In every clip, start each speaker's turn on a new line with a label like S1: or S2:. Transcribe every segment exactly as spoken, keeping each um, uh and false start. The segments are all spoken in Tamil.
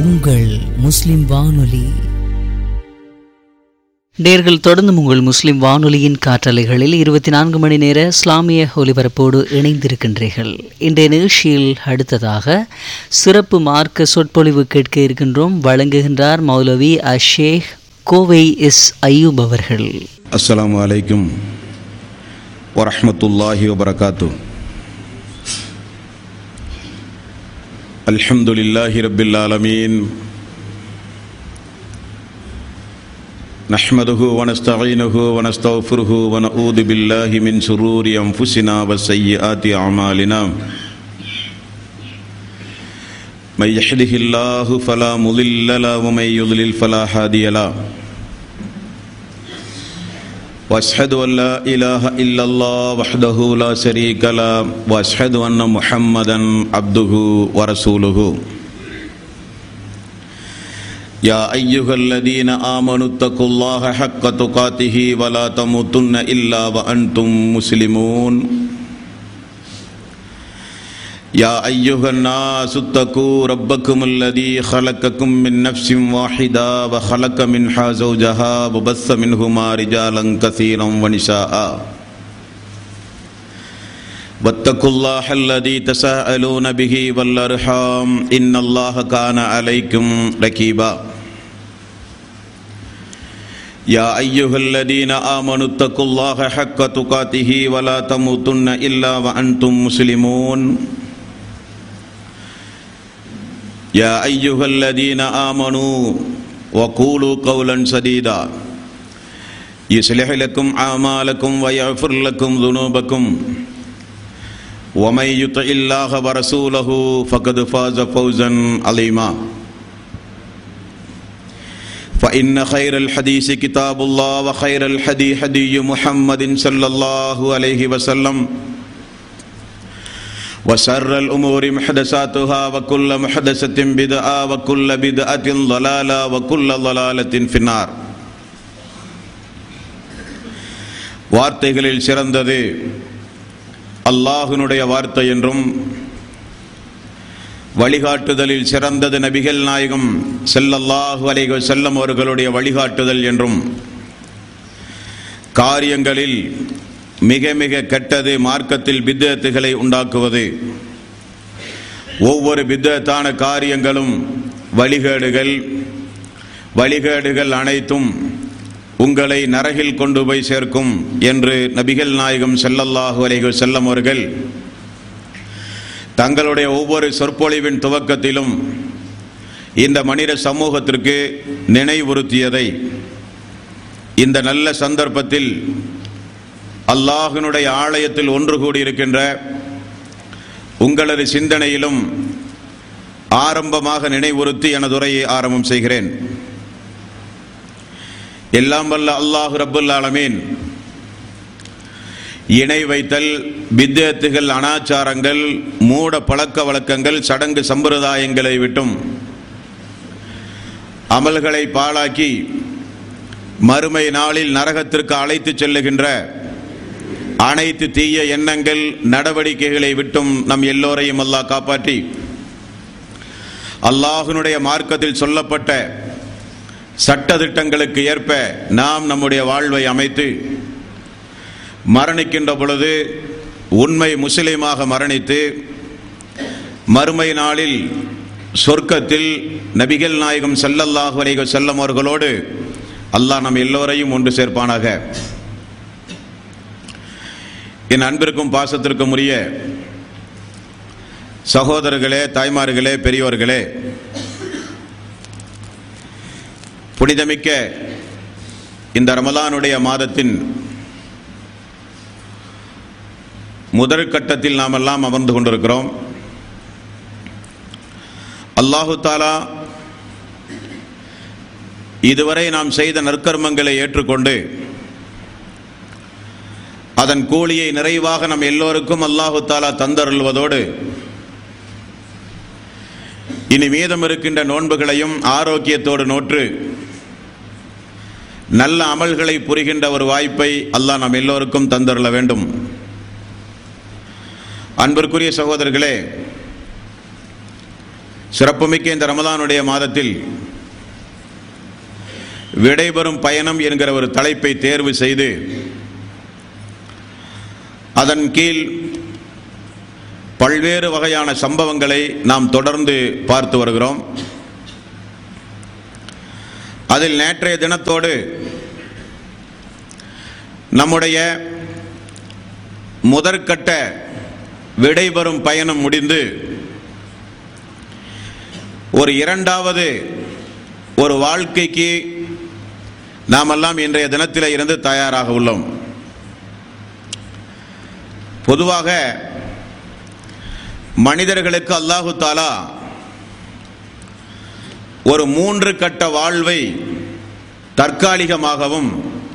S1: உங்கள் முஸ்லிம் வானொலி. நேர்கள் தொடர்ந்து உங்கள் முஸ்லிம் வானொலியின் காற்றலைகளில் இருபத்தி நான்கு மணி நேர இஸ்லாமிய ஒலிபரப்போடு இணைந்திருக்கின்றீர்கள். இன்றைய நிகழ்ச்சியில் அடுத்ததாக சிறப்பு மார்க்க சொற்பொழிவு கேட்க இருக்கின்றோம். வழங்குகின்றார் மௌலவி அஷேக் கோவை எஸ் அய்யூப் அவர்கள்.
S2: அஸ்ஸலாமு அலைக்கும் வரஹ்மத்துல்லாஹி வபரகாத்து. அல்ஹம்துலில்லாஹி ரப்பில் ஆலமீன். நஹ்மதுஹு வ நஸ்தஈனுஹு வ நஸ்தக்ஃபிருஹு வ நஊது பில்லாஹி மின் ஷுரூரி அன்ஃபுஸினா வ ஸய்யிஆத்தி அமாலினா. மை யஹ்திஹில்லாஹு ஃபலா முதில்ல லஹு வ மை யுத்லில் ஃபலா ஹாதிய லஹு. واشهد ان لا اله الا الله وحده لا شريك له واشهد ان محمدا عبده ورسوله. يا ايها الذين امنوا اتقوا الله حق تقاته ولا تموتن الا وانتم مسلمون. يا ايها الناس اتقوا ربكم الذي خلقكم من نفس واحده وخلق منها زوجها وبث منهما رجالا كثيرا ونساء. واتقوا الله الذي تساءلون به والارحام ان الله كان عليكم رقيبا. يا ايها الذين امنوا اتقوا الله حق تقاته ولا تموتن الا وانتم مسلمون. يا أيها الذين آمنوا وقولوا قولا سديدا يصلح لكم أعمالكم ويغفر لكم ذنوبكم ومن يطع الله ورسوله فقد فاز فوزا عظيما. فإن خير الحديث كتاب الله وخير الهدي هدي محمد صلى الله عليه وسلم وشر الأمور محدثاتها وكل محدثة بدعة وكل بدعة ضلالة وكل ضلالة في النار. வார்த்தைகளில் சிறந்தது அல்லாஹ்வினுடைய வார்த்தை என்றும், வழிகாட்டுதலில் சிறந்தது நபிகள் நாயகம் ஸல்லல்லாஹு அலைஹி வஸல்லம் அவர்களுடைய வழிகாட்டுதல் என்றும், காரியங்களில் மிக மிக கெட்டது மார்க்கத்தில் பித்அத்துகளை உண்டாக்குவது. ஒவ்வொரு பித்அத்தான காரியங்களும் வழிகேடுகள். வழிகேடுகள் அனைத்தும் உங்களை நரகில் கொண்டு போய் சேர்க்கும் என்று நபிகள் நாயகம் ஸல்லல்லாஹு அலைஹி வஸல்லம் அவர்கள் தங்களுடைய ஒவ்வொரு சொற்பொழிவின் துவக்கத்திலும் இந்த மனித சமூகத்திற்கு நினைவுறுத்தியதை இந்த நல்ல சந்தர்ப்பத்தில் அல்லாஹ்வினுடைய ஆலயத்தில் ஒன்று கூடியிருக்கின்ற உங்களது சிந்தனையிலும் ஆரம்பமாக நினைவுறுத்தி எனது உரையை ஆரம்பம் செய்கிறேன். எல்லாம் வல்ல அல்லாஹ் ரப்புல் ஆலமீன் இணை வைத்தல், பித்அத்துகள், அனாச்சாரங்கள், மூட பழக்க வழக்கங்கள், சடங்கு சம்பிரதாயங்களை விட்டும் அமல்களை பாழாக்கி மறுமை நாளில் நரகத்திற்கு அழைத்து செல்லுகின்ற அனைத்து தீய எண்ணங்கள், நடவடிக்கைகளை விட்டும் நம் எல்லோரையும் அல்லாஹ் காப்பாற்றி அல்லாஹ்வினுடைய மார்க்கத்தில் சொல்லப்பட்ட சட்ட திட்டங்களுக்கு ஏற்ப நாம் நம்முடைய வாழ்வை அமைத்து மரணிக்கின்ற பொழுது உண்மை முஸ்லிமாக மரணித்து மறுமை நாளில் சொர்க்கத்தில் நபிகள் நாயகம் ஸல்லல்லாஹு அலைஹி வஸல்லம் அவர்களோடு அல்லாஹ் நம் எல்லோரையும் ஒன்று சேர்ப்பானாக. என் அன்பிற்கும் பாசத்திற்கும் உரிய சகோதரர்களே, தாய்மார்களே, பெரியோர்களே, புனிதமிக்க இந்த ரமலானுடைய மாதத்தின் முதல் கட்டத்தில் நாம் எல்லாம் அமர்ந்து கொண்டிருக்கிறோம். அல்லாஹு தாலா இதுவரை நாம் செய்த நற்கர்மங்களை ஏற்றுக்கொண்டு அதன் கூலியை நிறைவாக நம் எல்லோருக்கும் அல்லாஹு தாலா தந்தருள்வதோடு இனி மீதம் இருக்கின்ற நோன்புகளையும் ஆரோக்கியத்தோடு நோற்று நல்ல அமல்களை புரிகின்ற ஒரு வாய்ப்பை அல்லாஹ் நம் எல்லோருக்கும் தந்தருள வேண்டும். அன்பிற்குரிய சகோதரர்களே, சிறப்புமிக்க இந்த ரமலானுடைய மாதத்தில் விடைபெறும் பயணம் என்கிற ஒரு தலைப்பை தேர்வு செய்து அதன் கீழ் பல்வேறு வகையான சம்பவங்களை நாம் தொடர்ந்து பார்த்து வருகிறோம். அதில் நேற்றைய தினத்தோடு நம்முடைய முதற்கட்ட விடைபெறும் பயணம் முடிந்து ஒரு இரண்டாவது ஒரு வாழ்க்கைக்கு நாமெல்லாம் இன்றைய தினத்தில் இருந்து தயாராக உள்ளோம். பொதுவாக மனிதர்களுக்கு அல்லாஹு தாலா ஒரு மூன்று கட்ட வாழ்வை தற்காலிகமாகவும்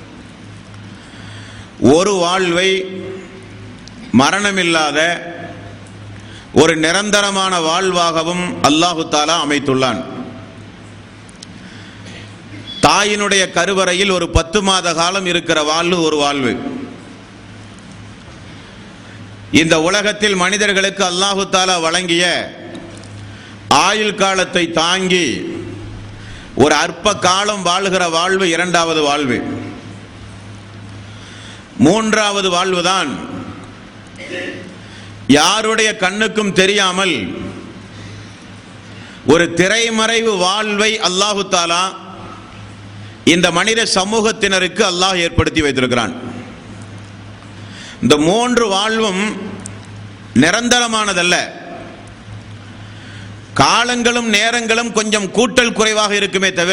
S2: ஒரு வாழ்வை மரணமில்லாத ஒரு நிரந்தரமான வாழ்வாகவும் அல்லாஹு தாலா அமைத்துள்ளான். தாயினுடைய கருவறையில் ஒரு பத்து மாத காலம் இருக்கிற வாழ்வு ஒரு வாழ்வு. இந்த உலகத்தில் மனிதர்களுக்கு அல்லாஹு தாலா வழங்கிய ஆயுள் காலத்தை தாங்கி ஒரு அற்ப காலம் வாழ்கிற வாழ்வு இரண்டாவது வாழ்வு. மூன்றாவது வாழ்வுதான் யாருடைய கண்ணுக்கும் தெரியாமல் ஒரு திரைமறைவு வாழ்வை அல்லாஹு தாலா இந்த மனித சமூகத்தினருக்கு அல்லாஹ் ஏற்படுத்தி வைத்திருக்கிறான். இந்த மூன்று வாழ்வும் நிரந்தரமானதல்ல. காலங்களும் நேரங்களும் கொஞ்சம் கூட்டல் குறைவாக இருக்குமே தவிர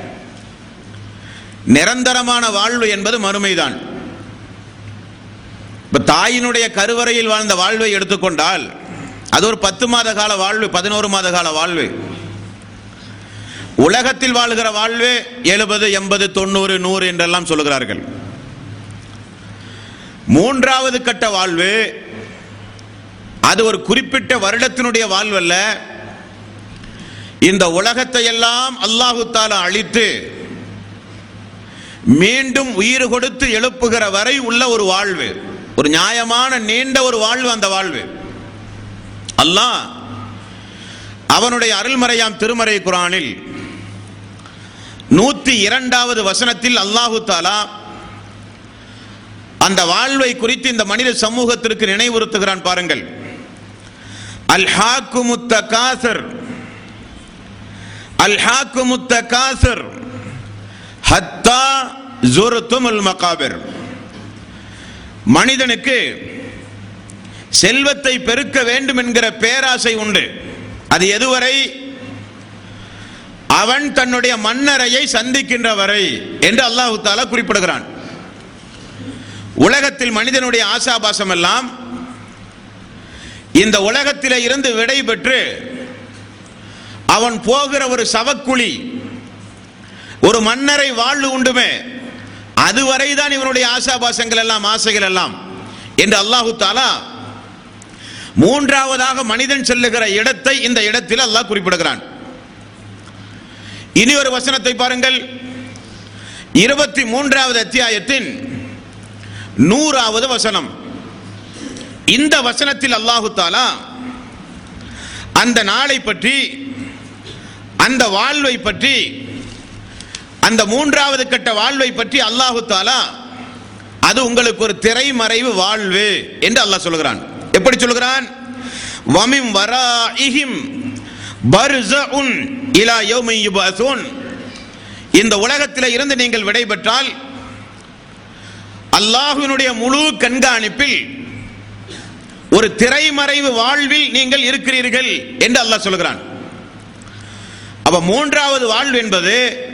S2: நிரந்தரமான வாழ்வு என்பது மறுமைதான். இப்ப தாயினுடைய கருவறையில் வாழ்ந்த வாழ்வை எடுத்துக்கொண்டால் அது ஒரு பத்து மாத கால வாழ்வு, பதினோரு மாத கால வாழ்வு. உலகத்தில் வாழ்கிற வாழ்வு எழுபது எண்பது தொண்ணூறு நூறு என்றெல்லாம் சொல்லுகிறார்கள். மூன்றாவது கட்ட வாழ்வு அது ஒரு குறிப்பிட்ட வருடத்தினுடைய வாழ்வு அல்ல. இந்த உலகத்தை எல்லாம் அல்லாஹு தஆலா அழித்து மீண்டும் உயிர் கொடுத்து எழுப்புகிற வரை உள்ள ஒரு வாழ்வு, ஒரு நியாயமான நீண்ட ஒரு வாழ்வு. அந்த வாழ்வு அல்லாஹ் அவனுடைய அருள்மறையாம் திருமறை குர்ஆனில் நூத்தி இரண்டாவது வசனத்தில் அல்லாஹு தஆலா அந்த வாழ்வை குறித்து இந்த மனித சமூகத்திற்கு நினைவுறுத்துகிறான். பாருங்கள், அல்ஹாக்குமுத் தகாசுர் அல்ஹாக்குமுத் தகாசுர் ஹத்தா ஸுர்துமுல் மகாபிர். மனிதனுக்கு செல்வத்தை பெருக்க வேண்டும் என்கிற பேராசை உண்டு. அது எதுவரை? அவன் தன்னுடைய மன்னரையை சந்திக்கின்ற வரை என்று அல்லாஹு தஆலா குறிப்பிடுகிறான். உலகத்தில் மனிதனுடைய ஆசாபாசம் எல்லாம் இந்த உலகத்திலே இருந்து விடை பெற்று அவன் போகிற ஒரு சவக்குழி, ஒரு மன்னரை வாழ்வு உண்டுமே, அதுவரைதான் இவனுடைய ஆசாபாசங்கள் எல்லாம், ஆசைகள் எல்லாம் என்று அல்லாஹு தஆலா மூன்றாவதாக மனிதன் செல்லுகிற இடத்தை இந்த இடத்தில் அல்லாஹ் குறிப்பிடுகிறான். இனி ஒரு வசனத்தை பாருங்கள், இருபத்தி மூன்றாவது அத்தியாயத்தின் நூறாவது வசனம். இந்த வசனத்தில் அல்லாஹு தஆலா அந்த நாளை பற்றி, அந்த வாழ்வை பற்றி, அந்த மூன்றாவது கட்ட வாழ்வை பற்றி அல்லாஹு தஆலா அது உங்களுக்கு ஒரு திரைமறைவு வாழ்வு என்று அல்லாஹ் சொல்கிறான். எப்படி சொல்கிறான்? வமின் வராஇஹிம் பர்ஸஉன் இலா யௌமி யுபஅஸூன். இந்த உலகத்தில் இருந்து நீங்கள் விடைபெற்றால் அல்லாஹ்வினுடைய முழு கண்காணிப்பில் ஒரு திரைமறைவு வாழ்வில் நீங்கள் இருக்கிறீர்கள் என்று அல்லாஹ் சொல்கிறான். அப்ப மூன்றாவது வாழ்வு என்பது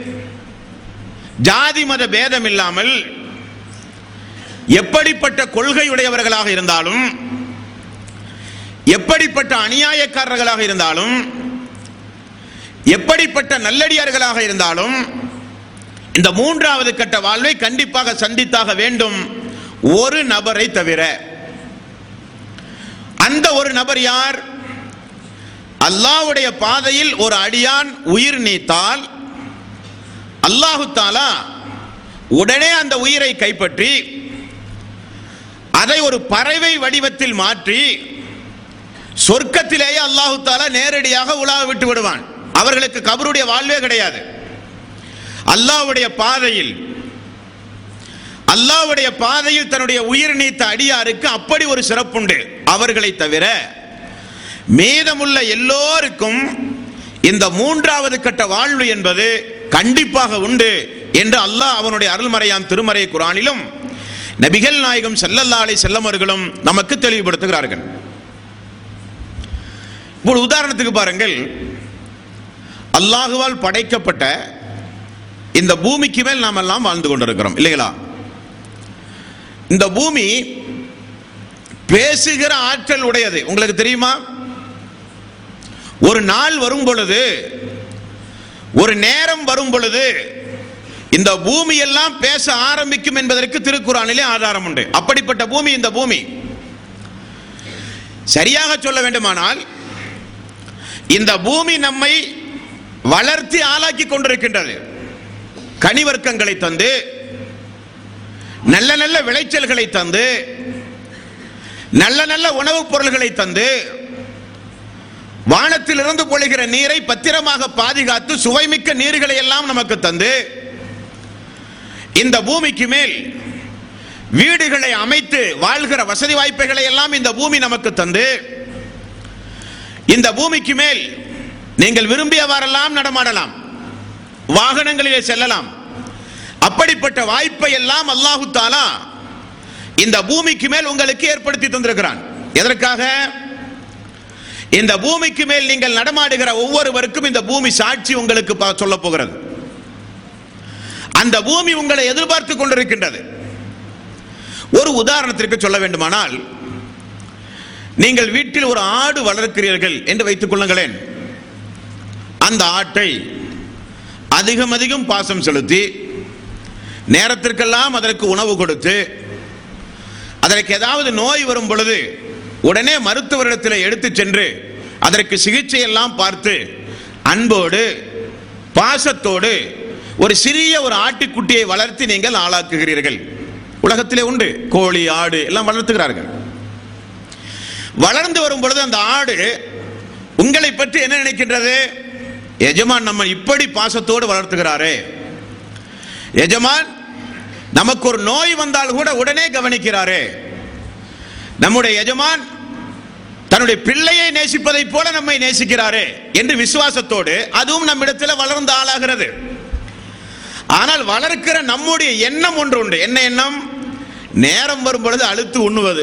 S2: ஜாதி மத பேதம் இல்லாமல் எப்படிப்பட்ட கொள்கையுடையவர்களாக இருந்தாலும், எப்படிப்பட்ட அநியாயக்காரர்களாக இருந்தாலும், எப்படிப்பட்ட நல்லடியார்களாக இருந்தாலும் இந்த மூன்றாவது கட்ட வாழ்வை கண்டிப்பாக சந்தித்தாக வேண்டும், ஒரு நபரை தவிர. அந்த ஒரு நபர் யார்? அல்லாஹ்வுடைய பாதையில் ஒரு அடியான் உயிர் நீத்தால் அல்லாஹு தஆலா உடனே அந்த உயிரை கைப்பற்றி அதை ஒரு பறவை வடிவத்தில் மாற்றி சொர்க்கத்திலேயே அல்லாஹு தஆலா நேரடியாக உலாவ விட்டு விடுவான். அவர்களுக்கு கபருடைய வாழ்வே கிடையாது. அல்லாஹ்வுடைய பாதையில் அல்லாஹ்வுடைய பாதையில் தன்னுடைய உயிர் நீத்த அடியாருக்கு அப்படி ஒரு சிறப்புண்டு. அவர்களை தவிர மீதமுள்ள எல்லோருக்கும் இந்த மூன்றாவது கட்ட வாழ்வு என்பது கண்டிப்பாக உண்டு என்று அல்லாஹ் அவனுடைய அருள்மறையாம் திருமறை குர்ஆனிலும் நபிகள் நாயகம் ஸல்லல்லாஹு அலைஹி வஸல்லம் அவர்களும் நமக்கு தெளிவுபடுத்துகிறார்கள். ஒரு உதாரணத்துக்கு பாருங்கள், அல்லாஹுவால் படைக்கப்பட்ட இந்த பூமிக்கு மேல் நாம் எல்லாம் வாழ்ந்து கொண்டிருக்கிறோம் இல்லைங்களா? இந்த பூமி பேசுகிற ஆற்றல் உடையது. உங்களுக்கு தெரியுமா? ஒரு நாள் வரும் பொழுது, ஒரு நேரம் வரும் பொழுது இந்த பூமி எல்லாம் பேச ஆரம்பிக்கும் என்பதற்கு திருக்குர்ஆனிலே ஆதாரம் உண்டு. அப்படிப்பட்ட பூமி இந்த பூமி. சரியாக சொல்ல வேண்டுமானால் இந்த பூமி நம்மை வளர்த்தி ஆளாக்கி கொண்டிருக்கின்றது. கனிவர்க்கங்களை தந்து, நல்ல நல்ல விளைச்சல்களை தந்து, நல்ல நல்ல உணவுப் பொருள்களை தந்து, வானத்திலிருந்து பொழிகிற நீரை பத்திரமாக பாதுகாத்து சுவைமிக்க நீர்களை எல்லாம் நமக்கு தந்து, இந்த பூமிக்கு மேல் வீடுகளை அமைத்து வாழ்கிற வசதி வாய்ப்புகளை எல்லாம் இந்த பூமி நமக்கு தந்து, இந்த பூமிக்கு மேல் நீங்கள் விரும்பியவாறெல்லாம் நடமாடலாம், வாகனங்களிலே செல்லலாம். அப்படிப்பட்ட வாய்ப்பை எல்லாம் அல்லாஹு தஆலா இந்த பூமிக்கு மேல் உங்களுக்கு ஏற்படுத்தி தந்திருக்கிறான். எதற்காக? இந்த பூமிக்கு மேல் நீங்கள் நடமாடுகிற ஒவ்வொருவருக்கும் இந்த பூமி சாட்சி உங்களுக்கு சொல்ல போகிறது. அந்த பூமி உங்களை எதிர்பார்த்து கொண்டிருக்கின்றது. ஒரு உதாரணத்திற்கு சொல்ல வேண்டுமானால், நீங்கள் வீட்டில் ஒரு ஆடு வளர்க்கிறீர்கள் என்று வைத்துக் கொள்ளுங்களேன். அந்த ஆட்டை அதிகம் அதிகம் பாசம் செலுத்தி, நேரத்திற்கெல்லாம் அதற்கு உணவு கொடுத்து, அதற்கு ஏதாவது நோய் வரும் பொழுது உடனே மருத்துவரிடத்தில் எடுத்து சென்று அதற்கு சிகிச்சை எல்லாம் பார்த்து அன்போடு பாசத்தோடு ஒரு சிறிய ஒரு ஆட்டுக்குட்டியை வளர்த்து நீங்கள் ஆளாக்குகிறீர்கள். உலகத்திலே உண்டு, கோழி ஆடு எல்லாம் வளர்த்துகிறார்கள். வளர்ந்து வரும் பொழுது அந்த ஆடு உங்களை பற்றி என்ன நினைக்கின்றது? எஜமான் நம்ம இப்படி பாசத்தோடு வளர்த்துகிறாரே, எஜமான் நமக்கு ஒரு நோய் வந்தால் கூட உடனே கவனிக்கிறாரே, நம்முடைய எஜமான் தன்னுடைய பிள்ளையை நேசிப்பதை போல நம்மை நேசிக்கிறாரே என்று விசுவாசத்தோடு அதுவும் நம்மிடத்தில் வளர்ந்து ஆளாகிறது. ஆனால் வளர்க்கிற நம்முடைய எண்ணம் ஒன்று உண்டு. என்ன எண்ணம்? நேரம் வரும் பொழுது அழுத்து உண்ணுவது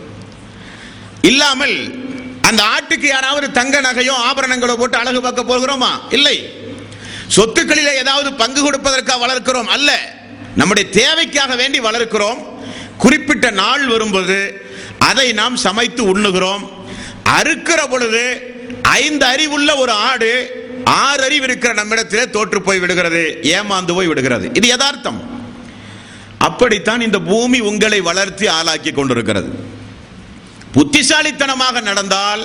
S2: இல்லாமல் அந்த ஆட்டுக்கு யாராவது தங்க நகையோ ஆபரணங்களோ போட்டு அழகு பார்க்க போகிறோமா? இல்லை. சொத்துக்களில் ஏதாவது பங்கு கொடுப்பதற்காக வளர்க்கிறோம் அல்ல, நம்முடைய தேவைக்காக வேண்டி வளர்க்கிறோம். குறிப்பிட்ட நாள் வரும்போது அதை நாம் சமைத்து உண்ணுகிறோம். அறுக்கிற பொழுது ஐந்து அறிவுள்ள ஒரு ஆடு ஆறு அறிவு இருக்கிற நம்மிடத்திலே தோற்று போய் விடுகிறது, ஏமாந்து போய் விடுகிறது. இது யதார்த்தம். அப்படித்தான் இந்த பூமி உங்களை வளர்த்தி ஆளாக்கி கொண்டிருக்கிறது. புத்திசாலித்தனமாக நடந்தால்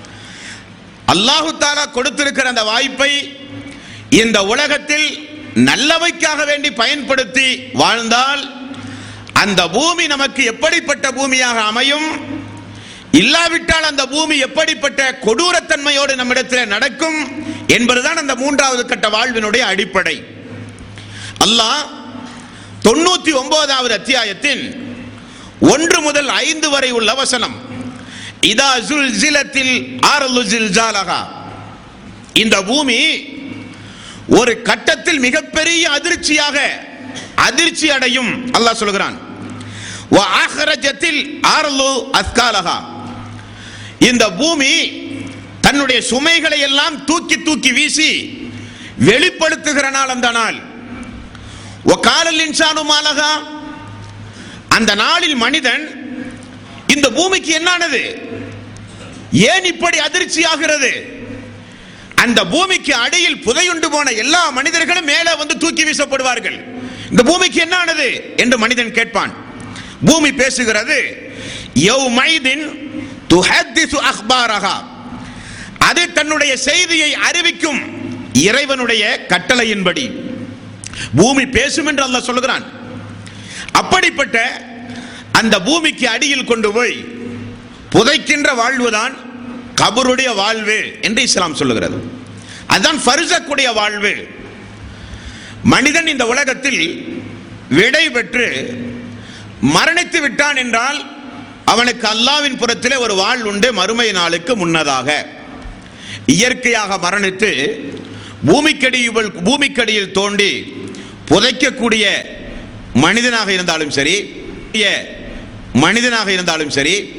S2: அல்லாஹு தஆலா கொடுத்திருக்கிற அந்த வாய்ப்பை இந்த உலகத்தில் நல்லவைக்காக வேண்டி பயன்படுத்தி வாழ்ந்தால் அந்த பூமி நமக்கு எப்படிப்பட்ட பூமியாக அமையும், இல்லாவிட்டால் அந்த பூமி எப்படிப்பட்ட கொடூரத்தன்மையோடு நம்மிடத்தில் நடக்கும் என்பதுதான் அந்த மூன்றாவது கட்ட வாழ்வினுடைய அடிப்படை. அல்லாஹ் தொண்ணூத்தி ஒன்பதாவது அத்தியாயத்தின் ஒன்று முதல் ஐந்து வரை உள்ள வசனம், இதா ஜுல்சிலத்தில் ஆர்லு ஜில்ஜாலஹா, இந்த பூமி ஒரு கட்டத்தில் மிகப்பெரிய அதிர்ச்சியாக அதிர்ச்சி அடையும். அல்லாஹ் சொல்கிறான், வ ஆஹ்ரஜத்தில் ஆர்லு அஸ்காலஹா, இந்த பூமி தன்னுடைய சுமைகளை எல்லாம் தூக்கி தூக்கி வீசி வெளிப்படுத்துகிற நாள் அந்த நாள். வ காலல் இன்சானு மாலஹா, அந்த நாளில் மனிதன் இந்த பூமிக்கு என்னானது, ஏன் இப்படி அதிர்ச்சி ஆகிறது, அந்த பூமிக்கு அடியில் புதையுண்டு போன எல்லா மனிதர்களும் மேலே வந்து தூக்கி வீசப்படுவார்கள். இந்த பூமிக்கு என்னானது என்று மனிதன் கேட்பான். பூமி பேசுகிறது, யௌமைதின் துஹத்திசு அக்பாரஹா, அது தன்னுடைய செய்தியை அறிவிக்கும் இறைவனுடைய கட்டளையின்படி பூமி பேசும் என்று அல்லாஹ் சொல்கிறான். அப்படிப்பட்ட அந்த பூமிக்கு அடியில் கொண்டு போய் புதைக்கின்ற வாழ்வுதான் கபருடைய வாழ்வு என்று இஸ்லாம் சொல்லுகிறது. அதுதான் ஃபர்ஸக்குடைய வாழ்வு. மனிதன் இந்த உலகத்தில் விடை பெற்று மரணித்து விட்டான் என்றால் அவனுக்கு அல்லாஹ்வின் புறத்திலே ஒரு வாழ் உண்டு. மறுமை நாளுக்கு முன்னதாக இயற்கையாக மரணித்து பூமிக்கடியில் பூமிக்கடியில் தோண்டி புதைக்கக்கூடிய மனிதனாக இருந்தாலும் சரி, மனிதனாக இருந்தாலும் சரி,